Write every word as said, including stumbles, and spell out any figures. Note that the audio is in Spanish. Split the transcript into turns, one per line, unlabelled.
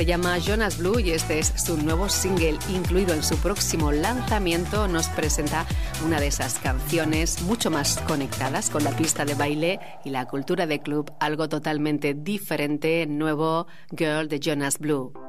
se llama Jonas Blue y este es su nuevo single, incluido en su próximo lanzamiento. Nos presenta una de esas canciones mucho más conectadas con la pista de baile y la cultura de club, algo totalmente diferente, nuevo, Girl de Jonas Blue.